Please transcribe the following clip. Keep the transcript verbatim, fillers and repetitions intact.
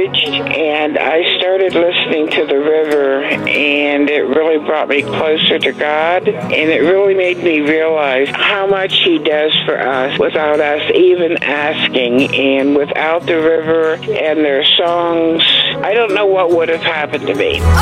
encouraged, and I started listening to the river, and it really brought me closer to God, and it really made me realize how much He does for us without us even asking. And without the river and their songs, I don't know what would have happened to me.